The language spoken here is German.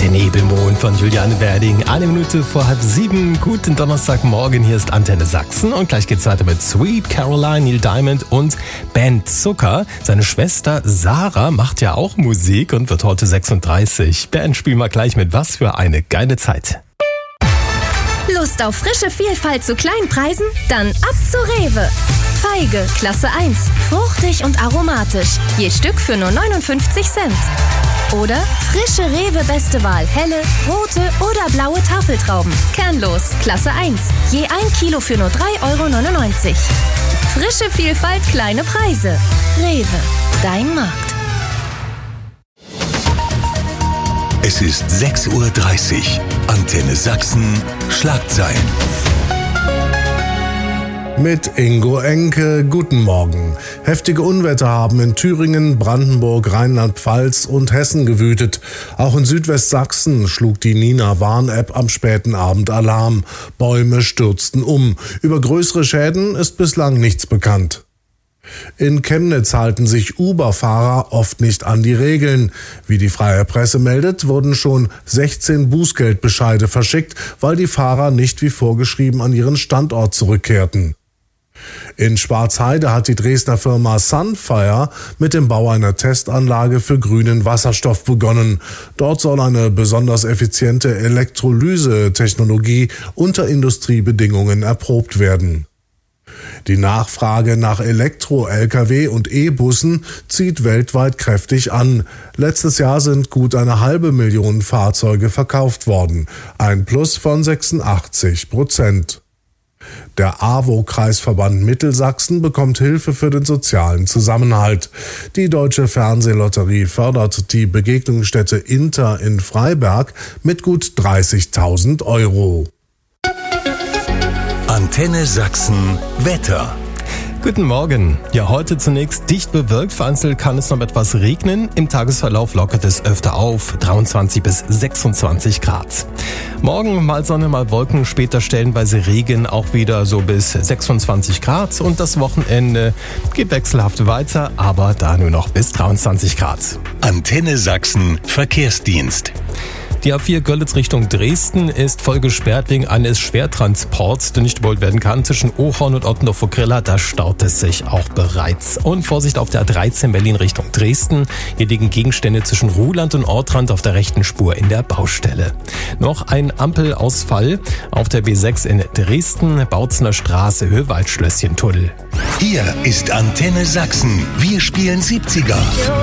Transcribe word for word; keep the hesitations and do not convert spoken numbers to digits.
Der Nebelmond von Juliane Werding. Eine Minute vor halb sieben. Guten Donnerstagmorgen. Hier ist Antenne Sachsen. Und gleich geht's weiter mit Sweet Caroline, Neil Diamond und Ben Zucker. Seine Schwester Sarah macht ja auch Musik und wird heute sechsunddreißig. Ben, spiel mal gleich mit. Was für eine geile Zeit. Lust auf frische Vielfalt zu kleinen Preisen? Dann ab zu Rewe. Feige, Klasse eins. Fruchtig und aromatisch. Je Stück für nur neunundfünfzig Cent. Oder frische Rewe Beste Wahl. Helle, rote oder blaue Tafeltrauben. Kernlos, Klasse eins. Je ein Kilo für nur drei Euro neunundneunzig. Frische Vielfalt, kleine Preise. Rewe, dein Markt. Es ist sechs Uhr dreißig. Antenne Sachsen. Schlagzeilen. Mit Ingo Enke, guten Morgen. Heftige Unwetter haben in Thüringen, Brandenburg, Rheinland-Pfalz und Hessen gewütet. Auch in Südwestsachsen schlug die Nina-Warn-App am späten Abend Alarm. Bäume stürzten um. Über größere Schäden ist bislang nichts bekannt. In Chemnitz halten sich Uber-Fahrer oft nicht an die Regeln. Wie die Freie Presse meldet, wurden schon sechzehn Bußgeldbescheide verschickt, weil die Fahrer nicht wie vorgeschrieben an ihren Standort zurückkehrten. In Schwarzheide hat die Dresdner Firma Sunfire mit dem Bau einer Testanlage für grünen Wasserstoff begonnen. Dort soll eine besonders effiziente Elektrolyse-Technologie unter Industriebedingungen erprobt werden. Die Nachfrage nach Elektro-L K W und E-Bussen zieht weltweit kräftig an. Letztes Jahr sind gut eine halbe Million Fahrzeuge verkauft worden. Ein Plus von sechsundachtzig Prozent. Der A W O-Kreisverband Mittelsachsen bekommt Hilfe für den sozialen Zusammenhalt. Die Deutsche Fernsehlotterie fördert die Begegnungsstätte Inter in Freiberg mit gut dreißigtausend Euro. Antenne Sachsen Wetter. Guten Morgen. Ja, heute zunächst dicht bewölkt. Vereinzelt kann es noch etwas regnen. Im Tagesverlauf lockert es öfter auf. dreiundzwanzig bis sechsundzwanzig Grad. Morgen mal Sonne, mal Wolken. Später stellenweise Regen. Auch wieder so bis sechsundzwanzig Grad. Und das Wochenende geht wechselhaft weiter. Aber da nur noch bis dreiundzwanzig Grad. Antenne Sachsen Verkehrsdienst. Die A vier Görlitz Richtung Dresden ist voll gesperrt wegen eines Schwertransports, der nicht überholt werden kann. Zwischen Ochorn und Ottendorf vor Grilla, da staut es sich auch bereits. Und Vorsicht auf der A dreizehn Berlin Richtung Dresden. Hier liegen Gegenstände zwischen Ruhland und Ortrand auf der rechten Spur in der Baustelle. Noch ein Ampelausfall auf der B sechs in Dresden, Bautzener Straße, Höhe Waldschlösschen-Tunnel. Hier ist Antenne Sachsen. Wir spielen siebziger.